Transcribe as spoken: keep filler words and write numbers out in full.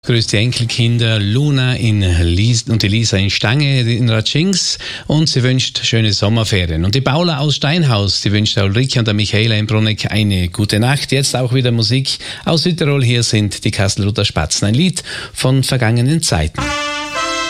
Grüß die Enkelkinder Luna in Lies und Elisa in Stange in Ratschings und sie wünscht schöne Sommerferien. Und die Paula aus Steinhaus, die wünscht der Ulrike und der Michaela in Bruneck eine gute Nacht. Jetzt auch wieder Musik aus Südtirol. Hier sind die Kastelruther Spatzen, ein Lied von vergangenen Zeiten.